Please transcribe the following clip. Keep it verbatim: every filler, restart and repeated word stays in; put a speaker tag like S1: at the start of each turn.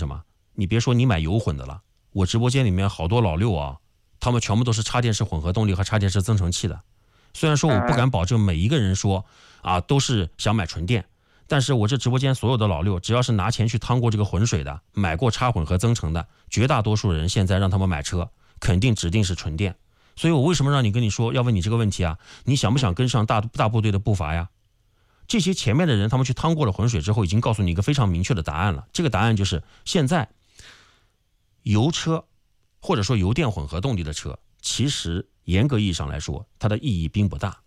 S1: 什么？你别说你买油混的了，我直播间里面好多老六啊，他们全部都是插电式混合动力和插电式增程器的。虽然说我不敢保证每一个人说啊都是想买纯电，但是我这直播间所有的老六，只要是拿钱去趟过这个浑水的，买过插混和增程的，绝大多数人现在让他们买车，肯定指定是纯电。所以我为什么让你跟你说要问你这个问题啊？你想不想跟上大大部队的步伐呀？这些前面的人他们去趟过了浑水之后，已经告诉你一个非常明确的答案了。这个答案就是现在油车或者说油电混合动力的车，其实严格意义上来说，它的意义并不大。